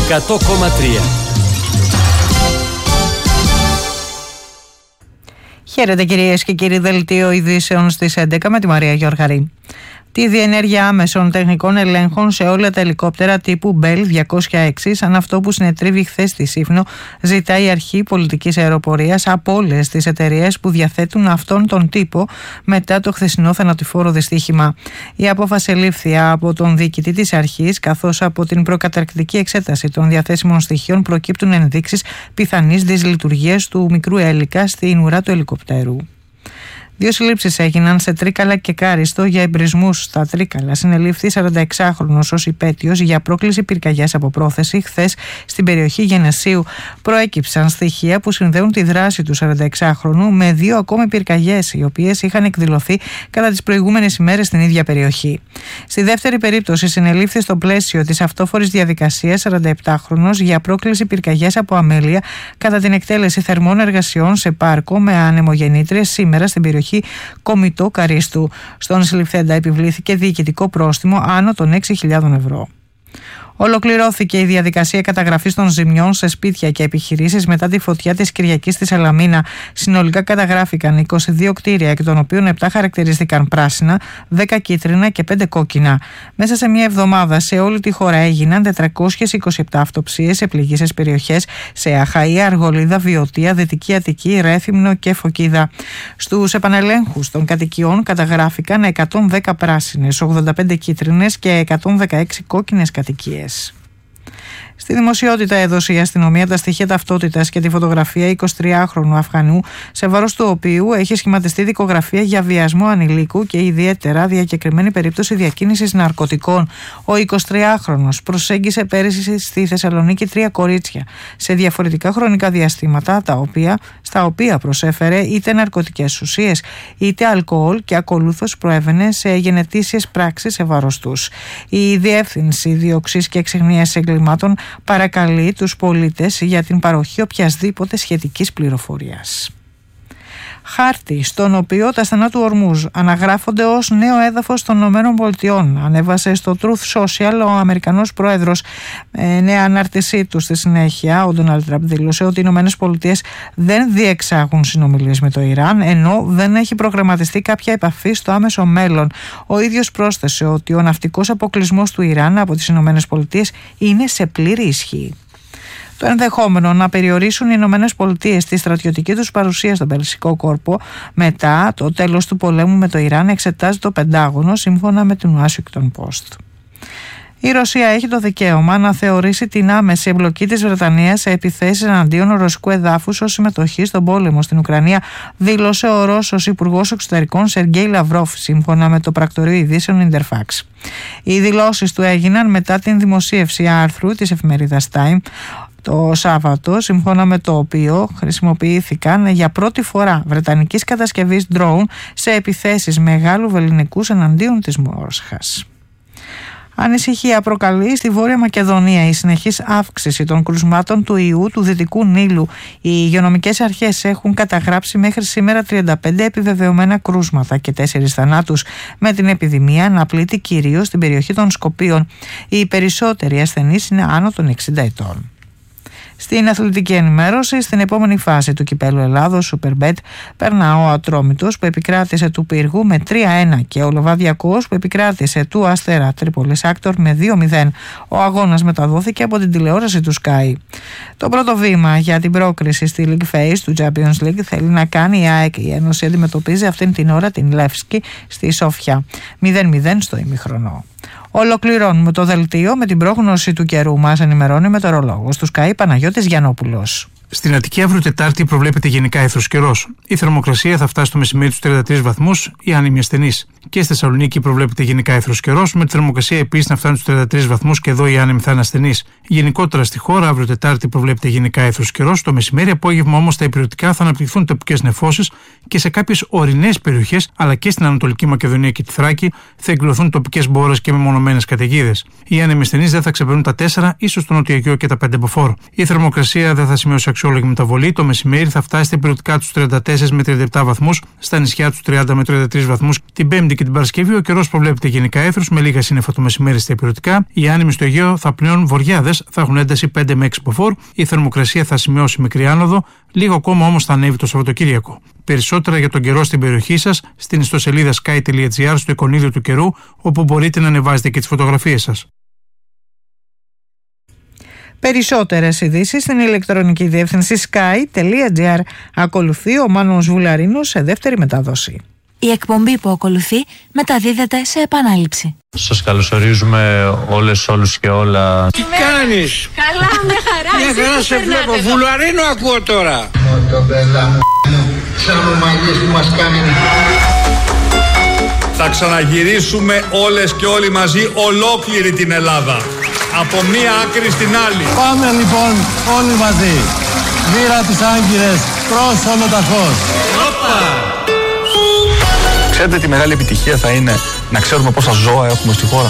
100,3. Χαίρετε κυρίες και κύριοι, δελτίο ειδήσεων στις 11 με τη Μαρία Γιώργαρη. Τη διενέργεια άμεσων τεχνικών ελέγχων σε όλα τα ελικόπτερα τύπου Bell 206, σαν αυτό που συνετρίβει χθες στη Σύφνο, ζητάει η Αρχή Πολιτικής Αεροπορίας από όλες τις εταιρείες που διαθέτουν αυτόν τον τύπο μετά το χθεσινό θανατηφόρο δυστύχημα. Η απόφαση ελήφθη από τον διοικητή της Αρχής, καθώς από την προκαταρκτική εξέταση των διαθέσιμων στοιχείων προκύπτουν ενδείξεις πιθανής δυσλειτουργίας του μικρού έλικα στην ουρά του ελικοπτέρου. 2 συλλήψεις έγιναν σε Τρίκαλα και Κάριστο για εμπρισμούς στα Τρίκαλα. Συνελήφθη 46χρονος ως υπέτειος για πρόκληση πυρκαγιάς από πρόθεση χθες στην περιοχή Γενεσίου. Προέκυψαν στοιχεία που συνδέουν τη δράση του 46χρονου με 2 ακόμη πυρκαγιές, οι οποίες είχαν εκδηλωθεί κατά τις προηγούμενες ημέρες στην ίδια περιοχή. Στη δεύτερη περίπτωση συνελήφθη στο πλαίσιο της αυτόφορης διαδικασίας 47χρονος για πρόκληση πυρκαγιάς από αμέλεια κατά την εκτέλεση θερμών εργασιών σε πάρκο με ανεμογεννήτριες σήμερα στην περιοχή Κομιτό Καρίστου. Στον συλληφθέντα επιβλήθηκε διοικητικό πρόστιμο άνω των 6.000 ευρώ. Ολοκληρώθηκε η διαδικασία καταγραφής των ζημιών σε σπίτια και επιχειρήσεις μετά τη φωτιά της Κυριακής στη Σαλαμίνα. Συνολικά καταγράφηκαν 22 κτίρια, εκ των οποίων 7 χαρακτηρίστηκαν πράσινα, 10 κίτρινα και 5 κόκκινα. Μέσα σε μια εβδομάδα σε όλη τη χώρα έγιναν 427 αυτοψίες σε πληγήσεις περιοχές σε Αχαΐα, Αργολίδα, Βιωτία, Δυτική Αττική, Ρέθυμνο και Φωκίδα. Στους επανελέγχους των κατοικιών καταγράφηκαν 110 πράσινες, 85 κίτρινες και 116 κόκκινες κατοικίες. Στη δημοσιότητα έδωσε η αστυνομία τα στοιχεία ταυτότητας και τη φωτογραφία 23χρονου Αφγανού, σε βάρος του οποίου έχει σχηματιστεί δικογραφία για βιασμό ανηλίκου και ιδιαίτερα διακεκριμένη περίπτωση διακίνησης ναρκωτικών. Ο 23χρονος προσέγγισε πέρυσι στη Θεσσαλονίκη 3 κορίτσια σε διαφορετικά χρονικά διαστήματα, στα οποία προσέφερε είτε ναρκωτικές ουσίες είτε αλκοόλ και ακολούθως προέβαινε σε γενετήσιες πράξεις σε βάρος τους. Η Διεύθυνση Δίωξης και Εξυγνίας Εγκλημάτων παρακαλεί τους πολίτες για την παροχή οποιασδήποτε σχετικής πληροφορίας. Χάρτη στον οποίο τα στενά του Ορμούζ αναγράφονται ως νέο έδαφος των ΗΠΑ. Ανέβασε στο Truth Social ο Αμερικανός πρόεδρος. Νέα ανάρτησή του στη συνέχεια, ο Ντόναλντ Τραμπ δήλωσε ότι οι ΗΠΑ δεν διεξάγουν συνομιλίες με το Ιράν, ενώ δεν έχει προγραμματιστεί κάποια επαφή στο άμεσο μέλλον. Ο ίδιος πρόσθεσε ότι ο ναυτικός αποκλεισμός του Ιράν από τις ΗΠΑ είναι σε πλήρη ισχύ. Το ενδεχόμενο να περιορίσουν οι ΗΠΑ τη στρατιωτική τους παρουσία στον Περσικό κόρπο μετά το τέλος του πολέμου με το Ιράν εξετάζει το Πεντάγωνο, σύμφωνα με την Washington Post. Η Ρωσία έχει το δικαίωμα να θεωρήσει την άμεση εμπλοκή της Βρετανίας σε επιθέσεις εναντίον ρωσικού εδάφους ως συμμετοχή στον πόλεμο στην Ουκρανία, δήλωσε ο Ρώσος Υπουργός Εξωτερικών Σεργέη Λαυρόφ, σύμφωνα με το πρακτορείο ειδήσεων Interfax. Οι δηλώσεις του έγιναν μετά την δημοσίευση άρθρου της εφημερίδας Time το Σάββατο, σύμφωνα με το οποίο χρησιμοποιήθηκαν για πρώτη φορά βρετανικής κατασκευής drone σε επιθέσεις μεγάλου βελληνικούς εναντίον της Μόσχας. Ανησυχία προκαλεί στη Βόρεια Μακεδονία η συνεχής αύξηση των κρουσμάτων του ιού του Δυτικού Νείλου. Οι υγειονομικές αρχές έχουν καταγράψει μέχρι σήμερα 35 επιβεβαιωμένα κρούσματα και 4 θανάτους, με την επιδημία να πλήττει κυρίως στην περιοχή των Σκοπίων. Οι περισσότεροι ασθενείς είναι άνω των 60 ετών. Στην αθλητική ενημέρωση, στην επόμενη φάση του Κυπέλλου Ελλάδος Superbet περνά ο Ατρόμητος που επικράτησε του Πύργου με 3-1 και ο Λοβαδιακός που επικράτησε του Αστέρα Τρίπολης Άκτορ με 2-0. Ο αγώνας μεταδόθηκε από την τηλεόραση του Sky. Το πρώτο βήμα για την πρόκριση στη League Phase του Champions League θέλει να κάνει η ΑΕΚ. Η Ένωση αντιμετωπίζει αυτήν την ώρα την Λεύσκη στη Σόφια. 0-0 στο ημιχρονό. Ολοκληρώνουμε το δελτίο με την πρόγνωση του καιρού. Μας ενημερώνει ο μετεωρολόγος του Sky Παναγιώτης Γιαννόπουλος. Στην Αττική αύριο Τετάρτη προβλέπεται γενικά αίθρος καιρός. Η θερμοκρασία θα φτάσει στο μεσημέρι στους 33 βαθμούς, οι άνεμοι ασθενείς. Και στη Θεσσαλονίκη προβλέπεται γενικά αίθρος καιρός, με τη θερμοκρασία επίσης να φτάνει στους 33 βαθμούς και εδώ οι άνεμοι θα είναι ασθενείς. Γενικότερα στη χώρα αύριο Τετάρτη προβλέπεται γενικά αίθρος καιρός. Το μεσημέρι απόγευμα όμως τα υπηρετικά θα αναπτυχθούν τοπικές νεφώσεις και σε κάποιες ορεινές περιοχές, αλλά και στην Ανατολική Μακεδονία και τη Θράκη, θα εκδηλωθούν τοπικές μπόρες και μεμονωμένες καταιγίδες. Οι άνεμοι ασθενείς δεν θα ξεπερνούν τα 4, ίσως στο Νότιο Αιγαίο και τα 5 μποφόρ. Η θερμοκρασία δεν θα σημειώσει αξιόλογη μεταβολή. Το μεσημέρι θα φτάσει στα υπηρετικά τους 34 με 37 βαθμούς, στα νησιά τους 30 με 33 βαθμούς. Την Πέμπτη και την Παρασκευή ο καιρός προβλέπεται γενικά έθρος με λίγα σύννεφα το μεσημέρι στα υπηρετικά. Οι άνεμοι στο Αιγαίο θα πνέουν βορειάδες, θα έχουν ένταση 5 με 6 μποφόρ. Η θερμοκρασία θα σημειώσει μικρή άνοδο, λίγο ακόμα όμως θα ανέβει το Σαββατοκύριακο. Περισσότερα για τον καιρό στην περιοχή σας στην ιστοσελίδα sky.gr στο εικονίδιο του καιρού, όπου μπορείτε να ανεβάζετε και τις φωτογραφίες σας. Περισσότερες ειδήσεις στην ηλεκτρονική διεύθυνση sky.gr. Ακολουθεί ο Μάνος Βουλαρίνος σε δεύτερη μετάδοση. Η εκπομπή που ακολουθεί μεταδίδεται σε επανάληψη. Σας καλωσορίζουμε όλους και όλα. Τι κάνεις? Καλά, μια χαρά. Μια χαρά σε βλέπω. Βουλαρίνο ακούω τώρα. Μοτομπέλα μου, σαν ο μαλλιές που μας κάνει. Θα ξαναγυρίσουμε όλες και όλοι μαζί ολόκληρη την Ελλάδα. Από μία άκρη στην άλλη. Πάμε λοιπόν όλοι μαζί. Βήρα τις Άγκυρες προς Ολοταχώς. Ξέρετε τι μεγάλη επιτυχία θα είναι να ξέρουμε πόσα ζώα έχουμε στη χώρα.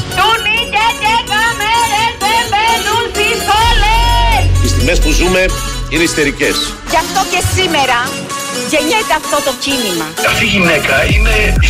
Οι στιγμές που ζούμε είναι ιστερικές. Γι' αυτό και σήμερα γεννιέται αυτό το κίνημα. Αυτή η γυναίκα είναι